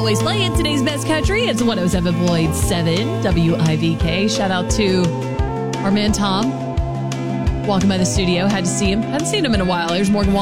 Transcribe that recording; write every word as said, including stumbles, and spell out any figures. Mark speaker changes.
Speaker 1: always playing today's best country. It's one oh seven point seven W I V K. Shout out to our man Tom. Walking by the studio. Had to see him. Hadn't seen him in a while. Here's Morgan Wallen.